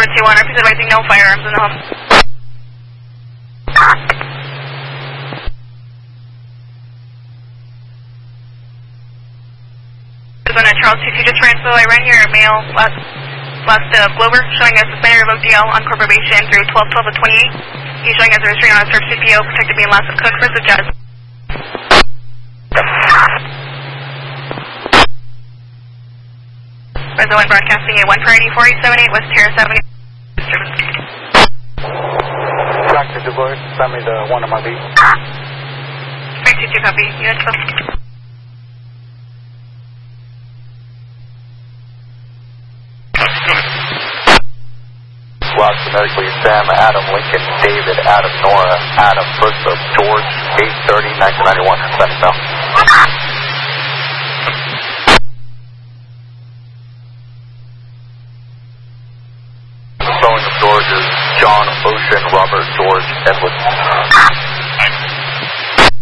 021, repeat advising no firearms in the home. On a Charles 22 just ran, so I ran your mail last Glover showing us suspended revoked DL on court probation through 12/12 of 28. He's showing us a restraint on a search CPO, protected being loss of cook for the judge. Reso 1 broadcasting at 1 priority 4878 West Terrace Avenue. Dr. DeVoy, send me the one MRB. 322 copy. Unit 12. Lots medically Sam, Adam, Lincoln, David, Adam, Nora, Adam, Bristol, George, 830, 1991, send now. Spelling of George is John, Ocean, Robert, George, Edward.